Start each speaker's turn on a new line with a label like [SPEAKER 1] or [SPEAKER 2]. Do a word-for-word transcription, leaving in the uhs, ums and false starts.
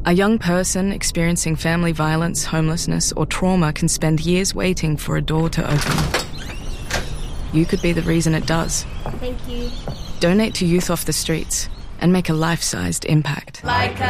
[SPEAKER 1] A young person experiencing family violence, homelessness, or trauma can spend years waiting for a door to open. You could be the reason it does.
[SPEAKER 2] Thank you.
[SPEAKER 1] Donate to Youth Off the Streets and make a life-sized impact.
[SPEAKER 3] Like a